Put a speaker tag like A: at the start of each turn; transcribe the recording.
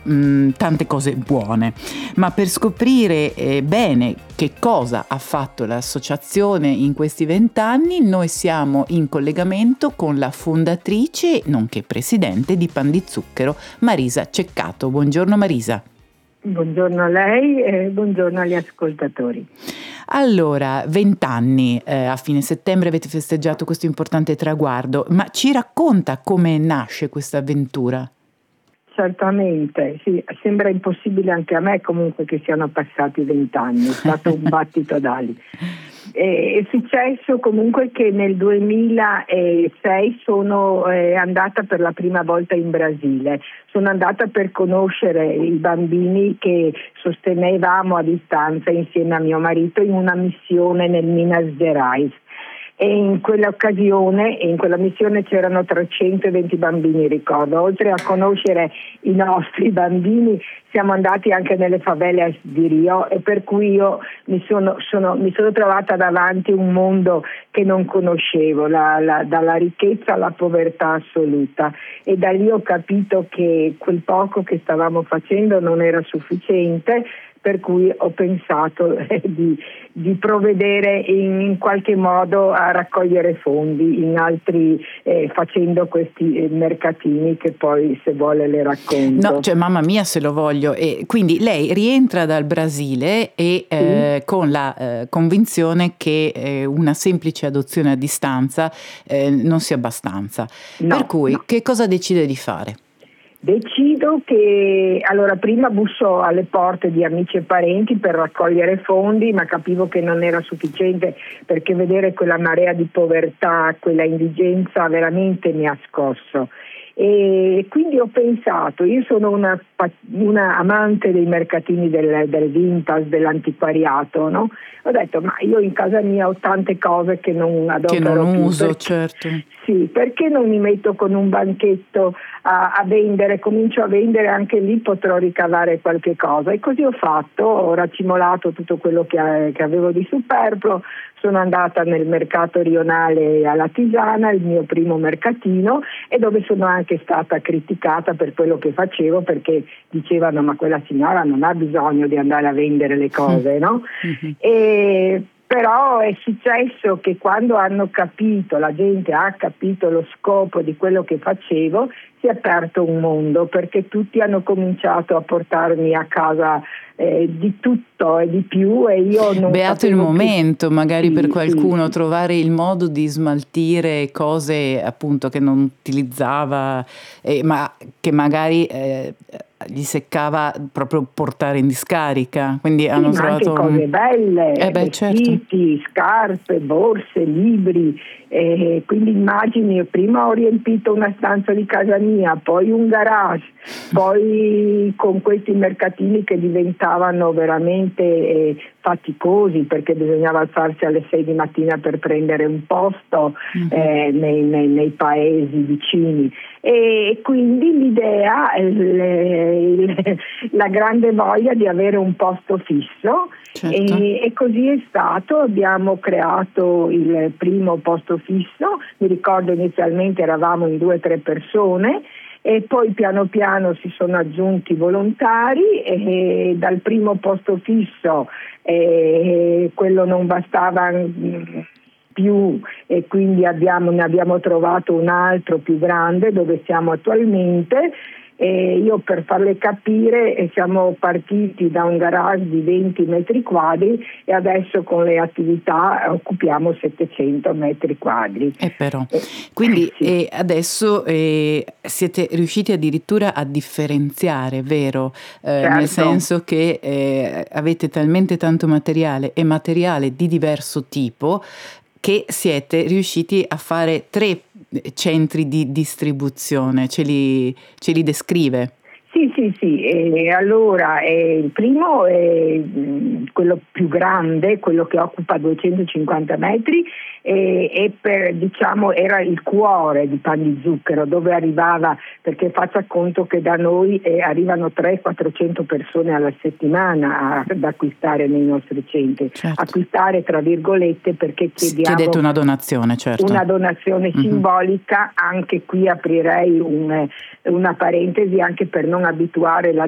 A: tante cose buone, ma per scoprire bene che cosa ha fatto l'associazione in questi 20 anni, noi siamo in collegamento con la fondatrice, nonché presidente di Pan di Zucchero, Marisa Ceccato. Buongiorno Marisa.
B: Buongiorno a lei e buongiorno agli ascoltatori.
A: Allora, 20 anni, a fine settembre avete festeggiato questo importante traguardo, ma ci racconta come nasce questa avventura?
B: Certamente, sì, sembra impossibile anche a me comunque che siano passati 20 anni, è stato un battito d'ali. È successo comunque che nel 2006 sono andata per la prima volta in Brasile, sono andata per conoscere i bambini che sostenevamo a distanza insieme a mio marito in una missione nel Minas Gerais. E in quell'occasione, in quella missione c'erano 320 bambini, ricordo. Oltre a conoscere i nostri bambini, siamo andati anche nelle favelas di Rio e per cui io mi sono trovata davanti un mondo che non conoscevo, dalla ricchezza alla povertà assoluta. E da lì ho capito che quel poco che stavamo facendo non era sufficiente, per cui ho pensato di provvedere in qualche modo a raccogliere fondi in altri, facendo questi mercatini che poi se vuole le racconto.
A: No, cioè mamma mia se lo voglio. E quindi lei rientra dal Brasile e
B: Sì.
A: con la convinzione che una semplice adozione a distanza non sia abbastanza.
B: No,
A: per cui
B: no.
A: Che cosa decide di fare?
B: Decido che, allora prima busso alle porte di amici e parenti per raccogliere fondi, ma capivo che non era sufficiente perché vedere quella marea di povertà, quella indigenza veramente mi ha scosso. E quindi ho pensato, io sono una amante dei mercatini del vintage, dell'antiquariato, no? Ho detto, ma io in casa mia ho tante cose che non adopero
A: Che non
B: più,
A: uso,
B: perché,
A: certo.
B: sì, perché non mi metto con un banchetto a vendere, comincio a vendere, anche lì potrò ricavare qualche cosa. E così ho fatto, ho racimolato tutto quello che avevo di superfluo, sono andata nel mercato rionale alla Tisana, il mio primo mercatino, e dove sono anche stata criticata per quello che facevo, perché dicevano ma quella signora non ha bisogno di andare a vendere le cose, no? E però è successo che quando hanno capito, la gente ha capito lo scopo di quello che facevo, si è aperto un mondo, perché tutti hanno cominciato a portarmi a casa di tutto e di più, e io non
A: Beato il
B: sapevo
A: momento, magari
B: sì,
A: per qualcuno,
B: sì.
A: trovare il modo di smaltire cose appunto che non utilizzava, ma che magari gli seccava proprio portare in discarica, quindi
B: Sì,
A: hanno
B: ma anche
A: trovato
B: cose belle,
A: certo.
B: vestiti, scarpe, borse, libri, quindi immagini, io prima ho riempito una stanza di casa mia, poi un garage, poi con questi mercatini che diventavano veramente faticosi, perché bisognava alzarsi alle 6 di mattina per prendere un posto nei paesi vicini. E quindi l'idea, la grande voglia di avere un posto fisso,
A: Certo.
B: e così è stato. Abbiamo creato il primo posto fisso, mi ricordo inizialmente eravamo in 2 o 3 persone e poi piano piano si sono aggiunti volontari, e dal primo posto fisso quello non bastava più, e quindi ne abbiamo trovato un altro più grande dove siamo attualmente. Io, per farle capire, siamo partiti da un garage di 20 metri quadri e adesso con le attività occupiamo 700 metri quadri.
A: Quindi
B: sì.
A: adesso siete riusciti addirittura a differenziare, vero?
B: Certo.
A: Nel senso che avete talmente tanto materiale e materiale di diverso tipo che siete riusciti a fare 3 centri di distribuzione. Ce li descrive?
B: Sì. Allora, il primo è quello più grande, quello che occupa 250 metri, e diciamo era il cuore di Pan di Zucchero, dove arrivava, perché faccia conto che da noi arrivano 300-400 persone alla settimana ad acquistare nei nostri centri.
A: Certo.
B: Acquistare tra virgolette, perché
A: chiedete una donazione, certo.
B: Una donazione simbolica. Anche qui aprirei una parentesi anche per non abituare la